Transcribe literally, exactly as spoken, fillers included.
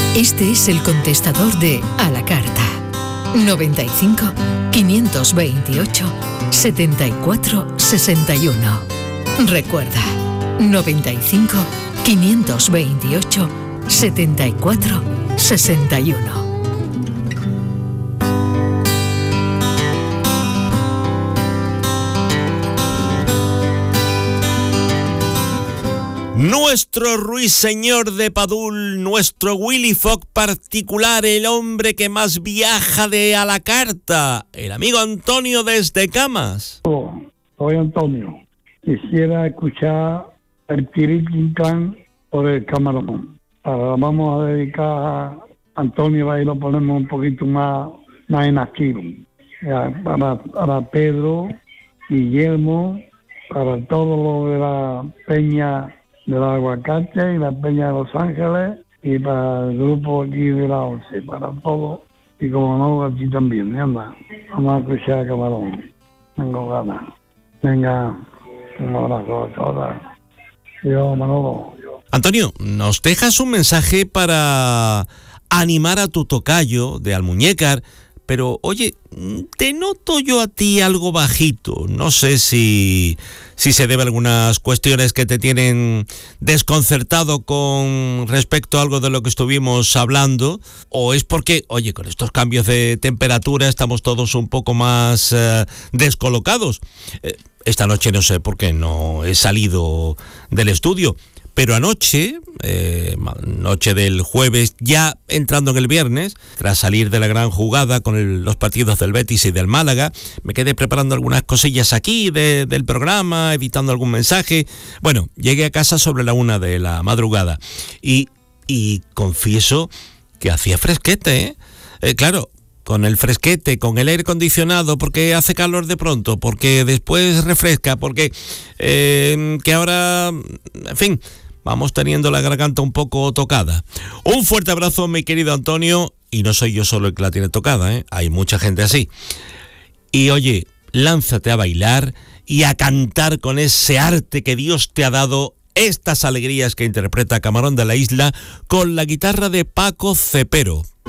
Este es el contestador de A la Carta. noventa y cinco, quinientos veintiocho, setenta y cuatro sesenta y uno. Recuerda, noventa y cinco, quinientos veintiocho, setenta y cuatro sesenta y uno. Nuestro ruiseñor de Padul, nuestro Willy Fogg particular, el hombre que más viaja de A la Carta, el amigo Antonio desde Camas. Oh, soy Antonio. Quisiera escuchar el Tiriquincán por el Camarón. Ahora vamos a dedicar a Antonio, ahí lo ponemos un poquito más, más en activo. Para, para Pedro, Guillermo, para todo lo de la Peña del Aguacate y la Peña de Los Ángeles, y para el grupo aquí de la once, para todo, y como no, aquí también, anda, vamos a escuchar a Camarón. Tengo ganas. Venga, un abrazo a todas. Yo, Manolo. Yo. Antonio, nos dejas un mensaje para animar a tu tocayo de Almuñécar, pero oye, te noto yo a ti algo bajito. No sé si, si se debe a algunas cuestiones que te tienen desconcertado con respecto a algo de lo que estuvimos hablando, o es porque, oye, con estos cambios de temperatura estamos todos un poco más eh, descolocados. Eh, esta noche no sé por qué no he salido del estudio. Pero anoche, eh, noche del jueves, ya entrando en el viernes, tras salir de la gran jugada con el, los partidos del Betis y del Málaga, me quedé preparando algunas cosillas aquí de, del programa, editando algún mensaje. Bueno, llegué a casa sobre la una de la madrugada y, y confieso que hacía fresquete, ¿eh? Eh, claro, con el fresquete, con el aire acondicionado, porque hace calor de pronto, porque después refresca, porque eh, que ahora, en fin, vamos teniendo la garganta un poco tocada. Un fuerte abrazo, mi querido Antonio, y no soy yo solo el que la tiene tocada, ¿eh? Hay mucha gente así. Y oye, lánzate a bailar y a cantar con ese arte que Dios te ha dado, estas alegrías que interpreta Camarón de la Isla con la guitarra de Paco Cepero.